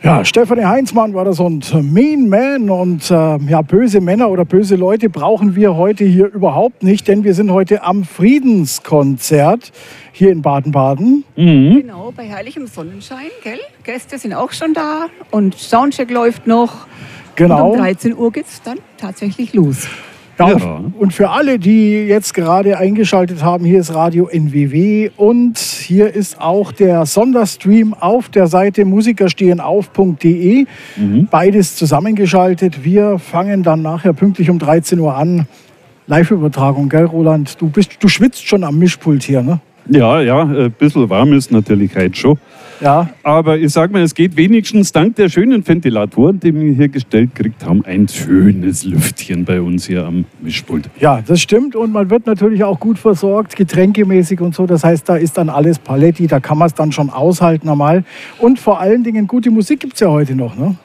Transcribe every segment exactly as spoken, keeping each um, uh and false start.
Ja, Stefanie Heinzmann war das und Mean Man und äh, ja, böse Männer oder böse Leute brauchen wir heute hier überhaupt nicht, denn wir sind heute am Friedenskonzert hier in Baden-Baden. Mhm. Genau, bei herrlichem Sonnenschein, gell? Gäste sind auch schon da und Soundcheck läuft noch. Genau. Und um dreizehn Uhr geht es dann tatsächlich los. Ja, ja. Und für alle, die jetzt gerade eingeschaltet haben, hier ist Radio N W W und hier ist auch der Sonderstream auf der Seite musikerstehenauf punkt de. Mhm. Beides zusammengeschaltet. Wir fangen dann nachher pünktlich um dreizehn Uhr an. Live-Übertragung, gell, Roland? Du, bist, du schwitzt schon am Mischpult hier, ne? Ja, ja, ein bisschen warm ist natürlich heute schon. Ja. Aber ich sag mal, es geht wenigstens dank der schönen Ventilatoren, die wir hier gestellt gekriegt haben, ein schönes Lüftchen bei uns hier am Mischpult. Ja, das stimmt. Und man wird natürlich auch gut versorgt, getränkemäßig und so. Das heißt, da ist dann alles Paletti, da kann man es dann schon aushalten normal. Und vor allen Dingen, gute Musik gibt es ja heute noch, ne?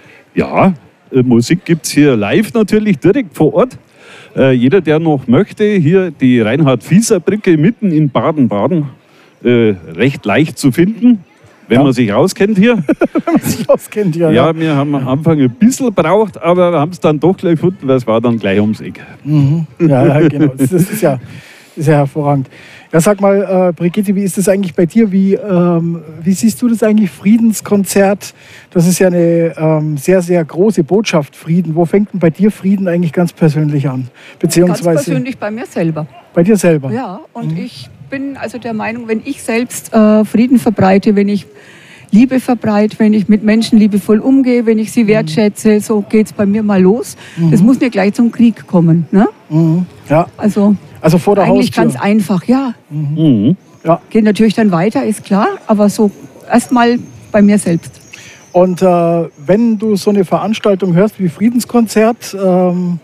Ja, äh, Musik gibt es hier live natürlich direkt vor Ort. Äh, jeder, der noch möchte, hier die Reinhard-Fieser-Brücke mitten in Baden-Baden, äh, recht leicht zu finden. Wenn ja. man sich auskennt hier. Wenn man sich auskennt, ja. Ja, wir haben am Anfang ein bisschen gebraucht, aber wir haben es dann doch gleich gefunden, weil es war dann gleich ums Eck. Mhm. Ja, ja, genau. Das ist ja, ist ja hervorragend. Ja, sag mal, äh, Brigitte, wie ist das eigentlich bei dir? Wie, ähm, wie siehst du das eigentlich, Friedenskonzert? Das ist ja eine ähm, sehr, sehr große Botschaft, Frieden. Wo fängt denn bei dir Frieden eigentlich ganz persönlich an? Beziehungsweise ganz persönlich bei mir selber. Bei dir selber? Ja, und mhm. ich bin also der Meinung, wenn ich selbst äh, Frieden verbreite, wenn ich Liebe verbreite, wenn ich mit Menschen liebevoll umgehe, wenn ich sie wertschätze, so geht es bei mir mal los. Mhm. Das muss nicht gleich zum Krieg kommen. Ne? Mhm. Ja. Also, also vor der eigentlich Haustür. ganz einfach, ja. Mhm. Ja. Geht natürlich dann weiter, ist klar, aber so erstmal bei mir selbst. Und äh, wenn du so eine Veranstaltung hörst wie Friedenskonzert, ähm,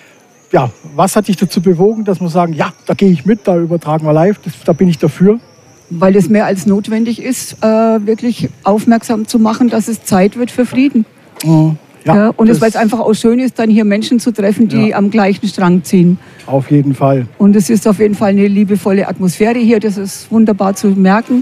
ja, was hat dich dazu bewogen, dass wir sagen, ja, da gehe ich mit, da übertragen wir live, das, da bin ich dafür? Weil es mehr als notwendig ist, äh, wirklich aufmerksam zu machen, dass es Zeit wird für Frieden. Mhm. Ja, ja, und es, weil es einfach auch schön ist, dann hier Menschen zu treffen, die ja. am gleichen Strang ziehen. Auf jeden Fall. Und es ist auf jeden Fall eine liebevolle Atmosphäre hier, das ist wunderbar zu merken.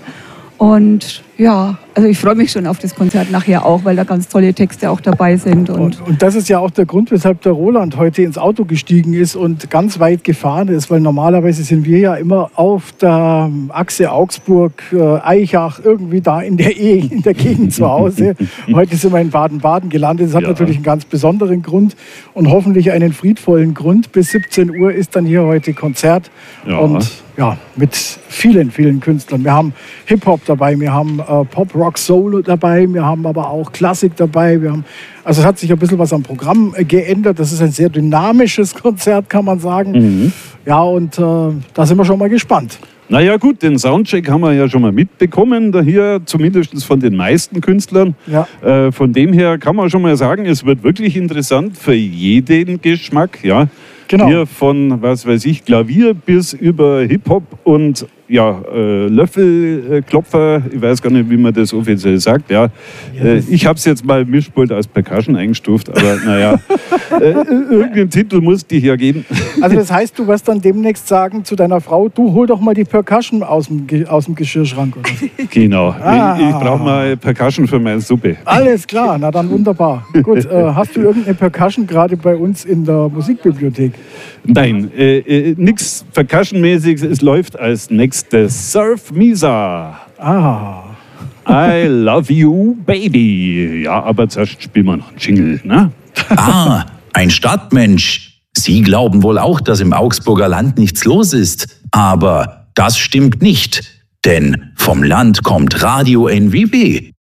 Und ja, also ich freue mich schon auf das Konzert nachher auch, weil da ganz tolle Texte auch dabei sind. Und, und, und das ist ja auch der Grund, weshalb der Roland heute ins Auto gestiegen ist und ganz weit gefahren ist, weil normalerweise sind wir ja immer auf der Achse Augsburg-Eichach irgendwie da in der, e in der Gegend zu Hause. Heute sind wir in Baden-Baden gelandet. Das hat ja. natürlich einen ganz besonderen Grund und hoffentlich einen friedvollen Grund. Bis siebzehn Uhr ist dann hier heute Konzert. Ja. Und ja, mit vielen, vielen Künstlern. Wir haben Hip-Hop dabei, wir haben äh, Pop, Rock, Soul dabei, wir haben aber auch Klassik dabei. Wir haben, also es hat sich ein bisschen was am Programm äh, geändert. Das ist ein sehr dynamisches Konzert, kann man sagen. Mhm. Ja, und äh, da sind wir schon mal gespannt. Naja gut, den Soundcheck haben wir ja schon mal mitbekommen, da hier zumindest von den meisten Künstlern. Ja. Äh, von dem her kann man schon mal sagen, es wird wirklich interessant für jeden Geschmack. Ja. Genau. Hier von, was weiß ich, Klavier bis über Hip-Hop und ja, äh, Löffelklopfer, ich weiß gar nicht, wie man das offiziell sagt. Ja. Ja, äh, ich habe es jetzt mal Mischpult als Percussion eingestuft, aber naja, äh, irgendeinen Titel musste ich ja geben. Also das heißt, du wirst dann demnächst sagen zu deiner Frau, du hol doch mal die Percussion aus dem, aus dem Geschirrschrank. Oder so. Genau, ah. ich, ich brauche mal Percussion für meine Suppe. Alles klar, na dann wunderbar. Gut, äh, hast du irgendeine Percussion gerade bei uns in der Musikbibliothek? Nein, äh, äh, nichts Percussion-mäßiges, es läuft als nächstes Surf Misa. Ah. I love you, baby. Ja, aber zuerst spielen wir noch einen Jingle, ne? Ah, ein Stadtmensch. Sie glauben wohl auch, dass im Augsburger Land nichts los ist. Aber das stimmt nicht. Denn vom Land kommt Radio N W W.